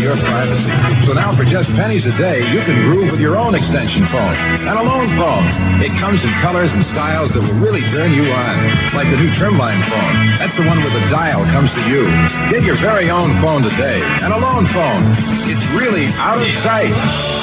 your privacy. So now for just pennies a day, you can groove with your own extension phone. An Alone phone. It comes in colors and styles that will really turn you on. Like the new Trimline phone. That's the one where the dial comes to you. Get your very own phone today. An Alone phone. It's really out of sight.